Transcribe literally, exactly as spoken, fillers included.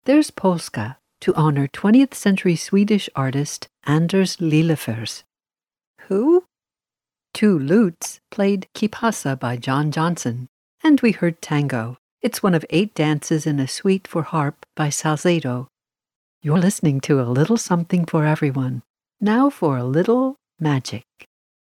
there's polska, to honor twentieth century Swedish artist Anders Lillefors. Who? Two lutes played Kipasa by John Johnson. And we heard tango. It's one of eight dances in a suite for harp by Salcedo. You're listening to A Little Something for Everyone. Now for a little magic.